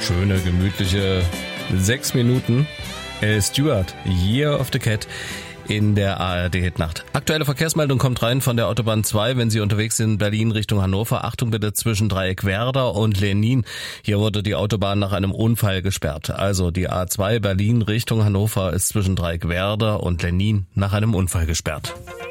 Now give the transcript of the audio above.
Schöne, gemütliche 6 Minuten. Stewart, Year of the Cat in der ARD-Hitnacht. Aktuelle Verkehrsmeldung kommt rein von der Autobahn 2, wenn Sie unterwegs sind, Berlin Richtung Hannover. Achtung bitte zwischen Dreieck Werder und Lenin. Hier wurde die Autobahn nach einem Unfall gesperrt. Also die A2 Berlin Richtung Hannover ist zwischen Dreieck Werder und Lenin nach einem Unfall gesperrt.